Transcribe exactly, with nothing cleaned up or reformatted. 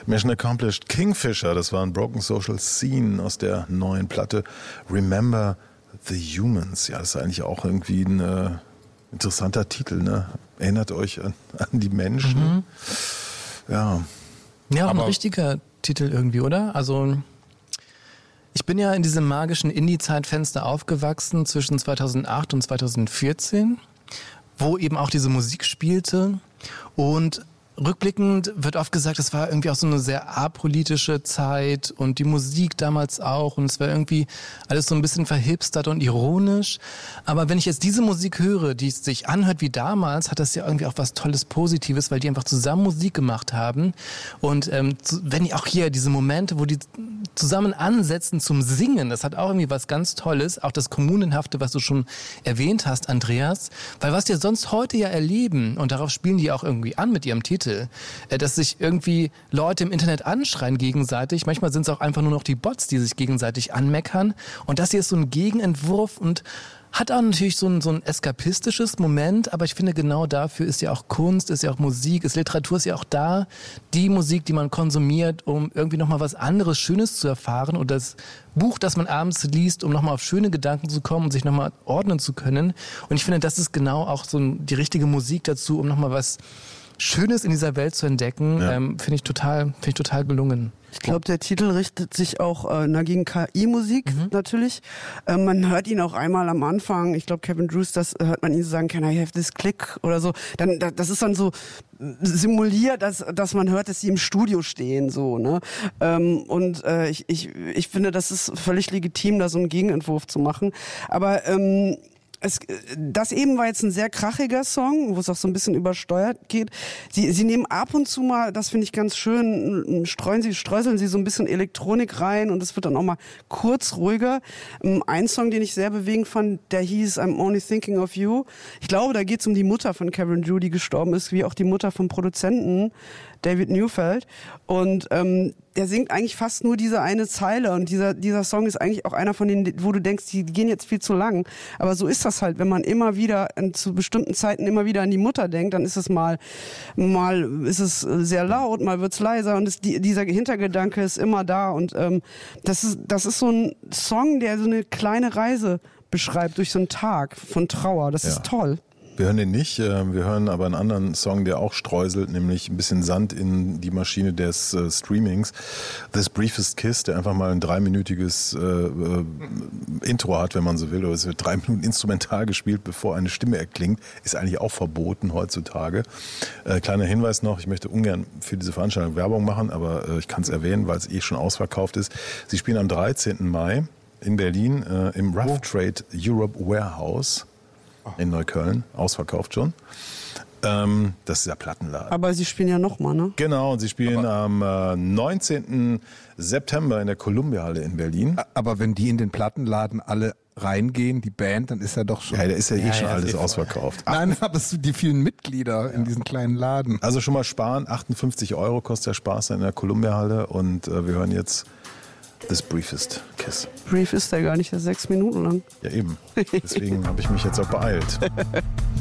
Mission Accomplished. Kingfisher, das war ein Broken Social Scene aus der neuen Platte Remember the Humans. Ja, das ist eigentlich auch irgendwie ein äh, interessanter Titel, ne? Erinnert euch an, an die Menschen. Mhm. Ja. Ja, auch ein richtiger Titel irgendwie, oder? Also ich bin ja in diesem magischen Indie-Zeitfenster aufgewachsen zwischen zweitausendacht und zweitausendvierzehn, wo eben auch diese Musik spielte. Und rückblickend wird oft gesagt, es war irgendwie auch so eine sehr apolitische Zeit und die Musik damals auch und es war irgendwie alles so ein bisschen verhipstert und ironisch. Aber wenn ich jetzt diese Musik höre, die sich anhört wie damals, hat das ja irgendwie auch was Tolles, Positives, weil die einfach zusammen Musik gemacht haben. Und ähm, wenn ich auch hier diese Momente, wo die zusammen ansetzen zum Singen, das hat auch irgendwie was ganz Tolles, auch das Kommunenhafte, was du schon erwähnt hast, Andreas. Weil was wir sonst heute ja erleben, und darauf spielen die auch irgendwie an mit ihrem Titel, dass sich irgendwie Leute im Internet anschreien gegenseitig. Manchmal sind es auch einfach nur noch die Bots, die sich gegenseitig anmeckern. Und das hier ist so ein Gegenentwurf und hat auch natürlich so ein, so ein eskapistisches Moment, aber ich finde, genau dafür ist ja auch Kunst, ist ja auch Musik, ist Literatur, ist ja auch da die Musik, die man konsumiert, um irgendwie nochmal was anderes, Schönes zu erfahren oder das Buch, das man abends liest, um nochmal auf schöne Gedanken zu kommen und sich nochmal ordnen zu können. Und ich finde, das ist genau auch so die richtige Musik dazu, um nochmal was Schönes in dieser Welt zu entdecken, ja. ähm, finde ich total, finde ich total gelungen. Ich glaube, der Titel richtet sich auch äh, na, gegen K I-Musik mhm. natürlich. Äh, man hört ihn auch einmal am Anfang. Ich glaube, Kevin Drews, das hört man ihn sagen, can I have this click oder so. Dann, das ist dann so simuliert, dass, dass man hört, dass sie im Studio stehen, so, ne? Ähm, und äh, ich, ich, ich finde, das ist völlig legitim, da so einen Gegenentwurf zu machen. Aber ähm, Es, das eben war jetzt ein sehr krachiger Song, wo es auch so ein bisschen übersteuert geht. Sie, sie nehmen ab und zu mal, das finde ich ganz schön, streuen sie, streuseln sie so ein bisschen Elektronik rein und es wird dann auch mal kurz ruhiger. Ein Song, den ich sehr bewegend fand, der hieß I'm Only Thinking of You. Ich glaube, da geht es um die Mutter von Karen Drew, die gestorben ist, wie auch die Mutter vom Produzenten David Neufeld. Und ähm, der singt eigentlich fast nur diese eine Zeile und dieser dieser Song ist eigentlich auch einer von denen, wo du denkst, die gehen jetzt viel zu lang. Aber so ist das halt, wenn man immer wieder zu bestimmten Zeiten immer wieder an die Mutter denkt, dann ist es mal mal ist es sehr laut, mal wird's leiser und es, die, dieser Hintergedanke ist immer da und ähm, das ist das ist so ein Song, der so eine kleine Reise beschreibt durch so einen Tag von Trauer. Das ja. ist toll. Wir hören den nicht, wir hören aber einen anderen Song, der auch streuselt, nämlich ein bisschen Sand in die Maschine des äh, Streamings. This Briefest Kiss, der einfach mal ein dreiminütiges äh, äh, Intro hat, wenn man so will, oder es wird drei Minuten instrumental gespielt, bevor eine Stimme erklingt, ist eigentlich auch verboten heutzutage. Äh, kleiner Hinweis noch, ich möchte ungern für diese Veranstaltung Werbung machen, aber äh, ich kann es erwähnen, weil es eh schon ausverkauft ist. Sie spielen am dreizehnten Mai in Berlin äh, im Rough Trade Europe Warehouse in Neukölln, ausverkauft schon. Ähm, das ist der Plattenladen. Aber sie spielen ja nochmal, ne? Genau, und sie spielen aber am äh, neunzehnten September in der Columbia-Halle in Berlin. Aber wenn die in den Plattenladen alle reingehen, die Band, dann ist ja doch schon... Ja, da ist ja eh ja, schon ja, alles ausverkauft. Nein, aber es sind die vielen Mitglieder ja. in diesem kleinen Laden. Also schon mal sparen, achtundfünfzig Euro kostet der Spaß in der Columbia-Halle und äh, wir hören jetzt This Briefest Kiss. Brief ist der gar nicht, der sechs Minuten lang. Ja eben, deswegen habe ich mich jetzt auch beeilt.